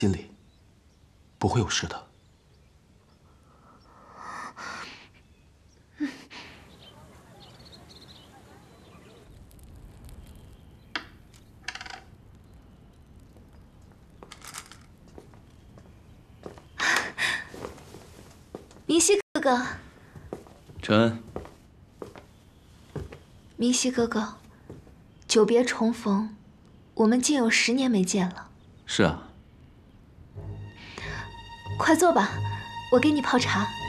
心里不会有事的。 明熙哥哥， 承恩， 明熙哥哥，久别重逢，我们竟有10年没见了。 是啊， 快坐吧，我给你泡茶。